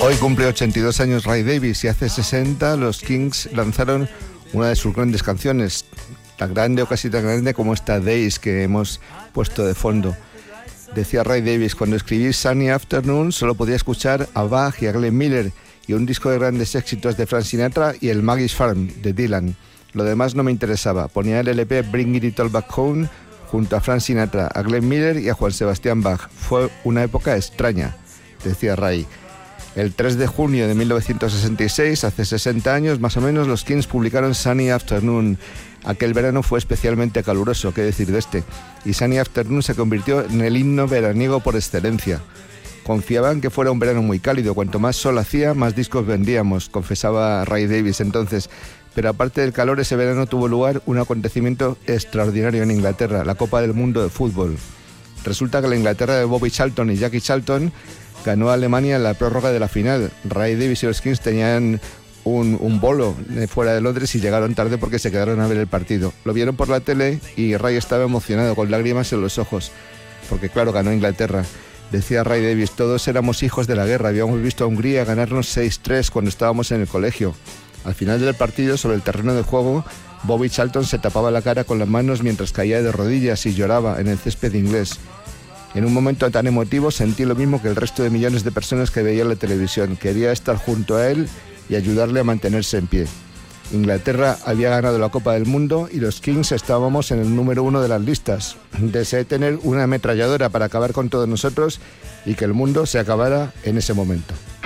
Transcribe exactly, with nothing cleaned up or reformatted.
Hoy cumple ochenta y dos años Ray Davies y hace sesenta los Kings lanzaron una de sus grandes canciones, tan grande o casi tan grande como esta Days que hemos puesto de fondo. Decía Ray Davies: cuando escribí Sunny Afternoon solo podía escuchar a Bach y a Glenn Miller y un disco de grandes éxitos de Frank Sinatra y el Maggie's Farm de Dylan. Lo demás no me interesaba. Ponía el L P Bring It All Back Home junto a Frank Sinatra, a Glenn Miller y a Juan Sebastián Bach. Fue una época extraña, decía Ray. El tres de junio de mil novecientos sesenta y seis, hace sesenta años más o menos, los Kings publicaron Sunny Afternoon. Aquel verano fue especialmente caluroso, qué decir de este, y Sunny Afternoon se convirtió en el himno veraniego por excelencia. Confiaban que fuera un verano muy cálido, cuanto más sol hacía, más discos vendíamos, confesaba Ray Davies entonces. Pero aparte del calor, ese verano tuvo lugar un acontecimiento extraordinario en Inglaterra, la Copa del Mundo de Fútbol. Resulta que la Inglaterra de Bobby Charlton y Jackie Charlton ganó a Alemania en la prórroga de la final. Ray Davies y los Kings tenían un, un bolo fuera de Londres y llegaron tarde porque se quedaron a ver el partido. Lo vieron por la tele y Ray estaba emocionado, con lágrimas en los ojos, porque claro, ganó Inglaterra. Decía Ray Davies: todos éramos hijos de la guerra, habíamos visto a Hungría ganarnos seis tres cuando estábamos en el colegio. Al final del partido, sobre el terreno de juego, Bobby Charlton se tapaba la cara con las manos mientras caía de rodillas y lloraba en el césped inglés. En un momento tan emotivo sentí lo mismo que el resto de millones de personas que veían la televisión. Quería estar junto a él y ayudarle a mantenerse en pie. Inglaterra había ganado la Copa del Mundo y los Kings estábamos en el número uno de las listas. Deseé tener una ametralladora para acabar con todos nosotros y que el mundo se acabara en ese momento.